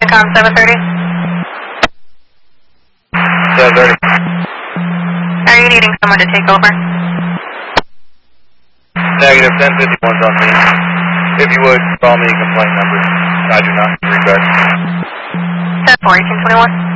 COM 730. 730. Are you needing someone to take over? Negative, 1051's on me. If you would, call me a complaint number. I do not. Regard. 10-4, 1821.